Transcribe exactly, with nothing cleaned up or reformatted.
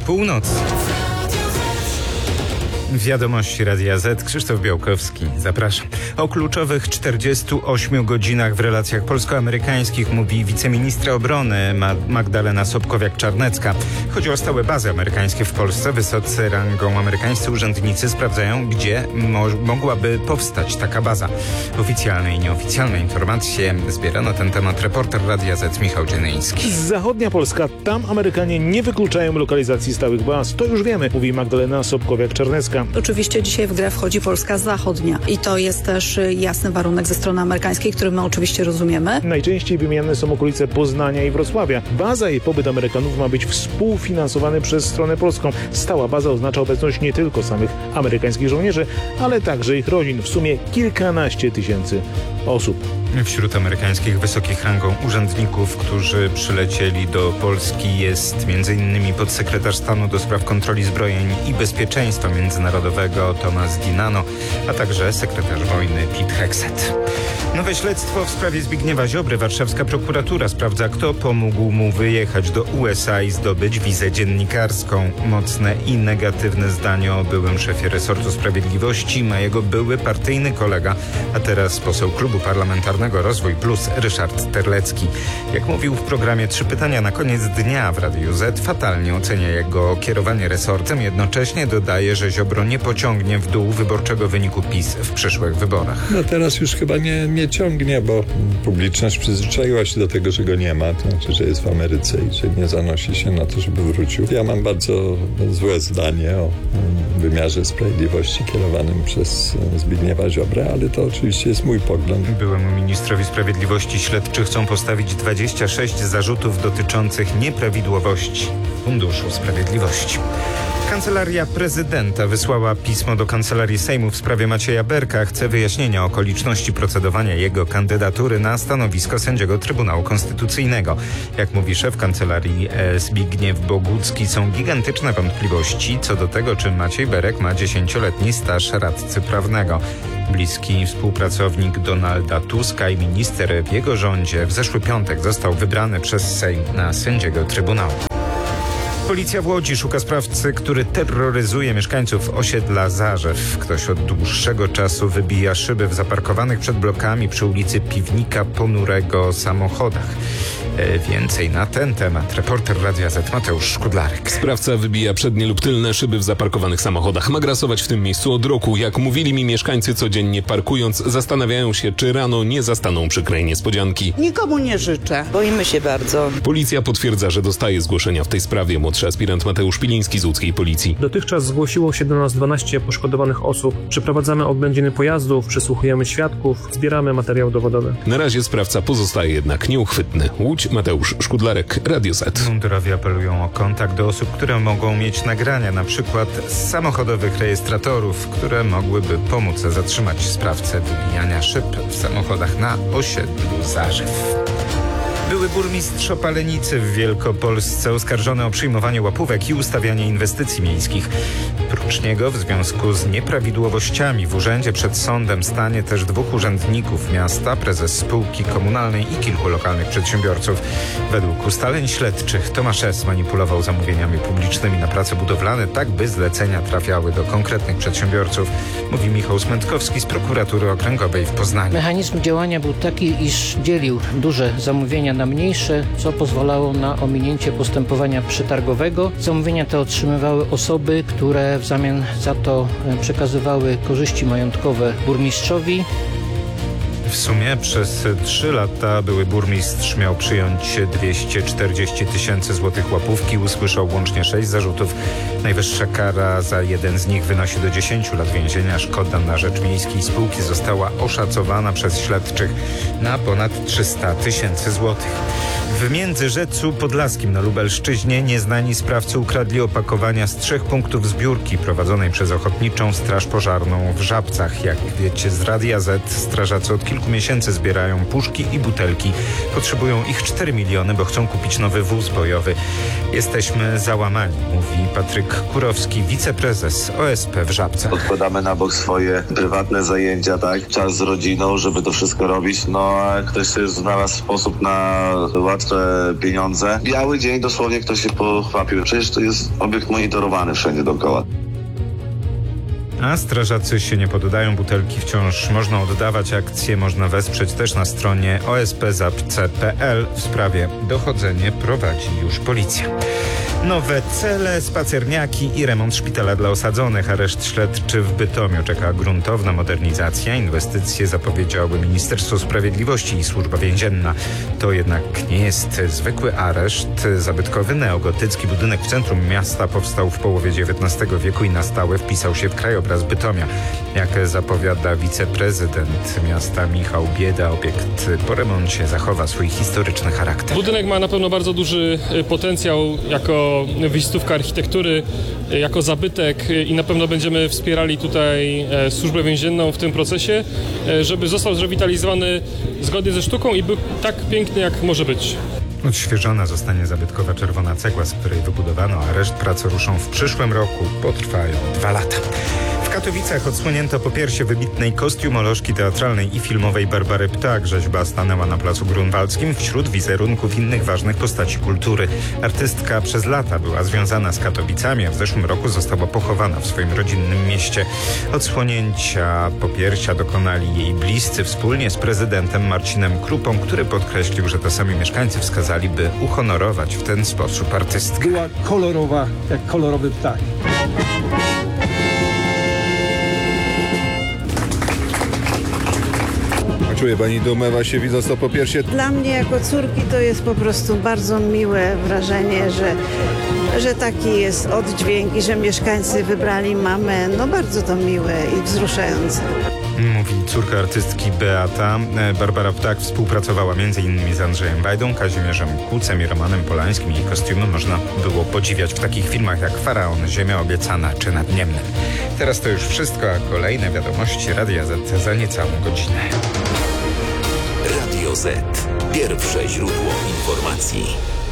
północy. Wiadomości Radia Z. Krzysztof Białkowski. Zapraszam. O kluczowych czterdziestu ośmiu godzinach w relacjach polsko-amerykańskich mówi wiceministra obrony Magdalena Sobkowiak-Czarnecka. Chodzi o stałe bazy amerykańskie w Polsce. Wysocy rangą amerykańscy urzędnicy sprawdzają, gdzie mo- mogłaby powstać taka baza. Oficjalne i nieoficjalne informacje zbiera na ten temat reporter Radia Z Michał Dzienyński. Zachodnia Polska. Tam Amerykanie nie wykluczają lokalizacji stałych baz. To już wiemy, mówi Magdalena Sobkowiak-Czarnecka. Oczywiście dzisiaj w grę wchodzi Polska Zachodnia i to jest też jasny warunek ze strony amerykańskiej, który my oczywiście rozumiemy. Najczęściej wymieniane są okolice Poznania i Wrocławia. Baza i pobyt Amerykanów ma być współfinansowany przez stronę polską. Stała baza oznacza obecność nie tylko samych amerykańskich żołnierzy, ale także ich rodzin. W sumie kilkanaście tysięcy osób. Wśród amerykańskich wysokich rangą urzędników, którzy przylecieli do Polski, jest między innymi podsekretarz stanu do spraw kontroli zbrojeń i bezpieczeństwa międzynarodowego Thomas DiNanno, a także sekretarz wojny Pete Hegseth. Nowe śledztwo w sprawie Zbigniewa Ziobry. Warszawska prokuratura sprawdza, kto pomógł mu wyjechać do U S A i zdobyć wizę dziennikarską. Mocne i negatywne zdanie o byłym szefie resortu sprawiedliwości ma jego były partyjny kolega, a teraz poseł klubu parlamentarnego Rozwój Plus Ryszard Terlecki. Jak mówił w programie Trzy Pytania na koniec dnia w Radiu Z, fatalnie ocenia jego kierowanie resortem, jednocześnie dodaje, że Ziobro nie pociągnie w dół wyborczego wyniku PiS w przyszłych wyborach. No teraz już chyba nie, nie ciągnie, bo publiczność przyzwyczaiła się do tego, że go nie ma, to znaczy, że jest w Ameryce i że nie zanosi się na to, żeby wrócił. Ja mam bardzo złe zdanie o wymiarze sprawiedliwości kierowanym przez Zbigniewa Ziobrę, ale to oczywiście jest mój pogląd. Byłemu ministrowi sprawiedliwości śledczy chcą postawić dwadzieścia sześć zarzutów dotyczących nieprawidłowości Funduszu Sprawiedliwości. Kancelaria Prezydenta wysłała pismo do Kancelarii Sejmu w sprawie Macieja Berka. Chce wyjaśnienia okoliczności procedowania jego kandydatury na stanowisko sędziego Trybunału Konstytucyjnego. Jak mówi szef Kancelarii Zbigniew Bogucki, są gigantyczne wątpliwości co do tego, czy Maciej Berek ma dziesięcioletni staż radcy prawnego. Bliski współpracownik Donalda Tuska i minister w jego rządzie w zeszły piątek został wybrany przez Sejm na sędziego Trybunału. Policja w Łodzi szuka sprawcy, który terroryzuje mieszkańców osiedla Zarzew. Ktoś od dłuższego czasu wybija szyby w zaparkowanych przed blokami przy ulicy Piwnika Ponurego samochodach. Więcej na ten temat reporter Radia Z Mateusz Szkudlarek. Sprawca wybija przednie lub tylne szyby w zaparkowanych samochodach. Ma grasować w tym miejscu od roku. Jak mówili mi mieszkańcy, codziennie parkując, zastanawiają się, czy rano nie zastaną przykrej niespodzianki. Nikomu nie życzę. Boimy się bardzo. Policja potwierdza, że dostaje zgłoszenia w tej sprawie. Młodszy aspirant Mateusz Piliński z łódzkiej policji. Dotychczas zgłosiło się do nas dwanaście poszkodowanych osób. Przeprowadzamy oględziny pojazdów, przesłuchujemy świadków, zbieramy materiał dowodowy. Na razie sprawca pozostaje jednak nieuchwytny. Łódź, Mateusz Szkudlarek, Radio Z. Mundurowi apelują o kontakt do osób, które mogą mieć nagrania, na przykład z samochodowych rejestratorów, które mogłyby pomóc zatrzymać sprawcę wybijania szyb w samochodach na osiedlu Zarzew. Były burmistrz Opalenicy w Wielkopolsce oskarżony o przyjmowanie łapówek i ustawianie inwestycji miejskich. Prócz niego w związku z nieprawidłowościami w urzędzie przed sądem stanie też dwóch urzędników miasta, prezes spółki komunalnej i kilku lokalnych przedsiębiorców. Według ustaleń śledczych Tomasz S. manipulował zamówieniami publicznymi na prace budowlane, tak by zlecenia trafiały do konkretnych przedsiębiorców, mówi Michał Smętkowski z prokuratury okręgowej w Poznaniu. Mechanizm działania był taki, iż dzielił duże zamówienia na mniejsze, co pozwalało na ominięcie postępowania przetargowego. Zamówienia te otrzymywały osoby, które w zamian za to przekazywały korzyści majątkowe burmistrzowi. W sumie przez trzy lata były burmistrz miał przyjąć dwieście czterdzieści tysięcy złotych łapówki. Usłyszał łącznie sześć zarzutów. Najwyższa kara za jeden z nich wynosi do dziesięciu lat więzienia. Szkoda na rzecz miejskiej spółki została oszacowana przez śledczych na ponad trzysta tysięcy złotych. W Międzyrzecu Podlaskim na Lubelszczyźnie nieznani sprawcy ukradli opakowania z trzech punktów zbiórki prowadzonej przez Ochotniczą Straż Pożarną w Żabcach. Jak wiecie z Radia Z, strażacy od kilku kilku miesięcy zbierają puszki i butelki. Potrzebują ich cztery miliony, bo chcą kupić nowy wóz bojowy. Jesteśmy załamani, mówi Patryk Kurowski, wiceprezes O S P w Żabce. Odkładamy na bok swoje prywatne zajęcia, tak? Czas z rodziną, żeby to wszystko robić. No a ktoś sobie znalazł sposób na łatwe pieniądze. Biały dzień dosłownie ktoś się pochwapił. Przecież to jest obiekt monitorowany wszędzie dookoła. A strażacy się nie poddają, butelki wciąż można oddawać, akcje można wesprzeć też na stronie o s p zapce kropka p l. W sprawie dochodzenie prowadzi już policja. Nowe cele, spacerniaki i remont szpitala dla osadzonych. Areszt śledczy w Bytomiu czeka gruntowna modernizacja. Inwestycje zapowiedziały Ministerstwo Sprawiedliwości i Służba Więzienna. To jednak nie jest zwykły areszt. Zabytkowy neogotycki budynek w centrum miasta powstał w połowie dziewiętnastego wieku i na stałe wpisał się w krajobraz Bytomia. Jak zapowiada wiceprezydent miasta Michał Bieda, obiekt po remoncie zachowa swój historyczny charakter. Budynek ma na pewno bardzo duży potencjał jako wizytówka architektury, jako zabytek i na pewno będziemy wspierali tutaj Służbę Więzienną w tym procesie, żeby został zrewitalizowany zgodnie ze sztuką i był tak piękny, jak może być. Odświeżona zostanie zabytkowa czerwona cegła, z której wybudowano areszt. Prace ruszą w przyszłym roku, potrwają dwa lata. W Katowicach odsłonięto popiersie wybitnej kostiumolożki teatralnej i filmowej Barbary Ptak. Rzeźba stanęła na placu Grunwaldzkim wśród wizerunków innych ważnych postaci kultury. Artystka przez lata była związana z Katowicami, a w zeszłym roku została pochowana w swoim rodzinnym mieście. Odsłonięcia popiersia dokonali jej bliscy wspólnie z prezydentem Marcinem Krupą, który podkreślił, że to sami mieszkańcy wskazali, by uhonorować w ten sposób artystkę. Była kolorowa, jak kolorowy ptak. Czuje pani dumę właśnie widząc to popiersie? Dla mnie jako córki to jest po prostu bardzo miłe wrażenie, że, że taki jest oddźwięk i że mieszkańcy wybrali mamę. No bardzo to miłe i wzruszające. Mówi córka artystki Beata. Barbara Ptak współpracowała m.in. z Andrzejem Wajdą, Kazimierzem Kucem i Romanem Polańskim. Jej kostiumy można było podziwiać w takich filmach jak Faraon, Ziemia obiecana czy Nadniemne. Teraz to już wszystko, a kolejne wiadomości Radia Z za niecałą godzinę. Radio Z. Pierwsze źródło informacji.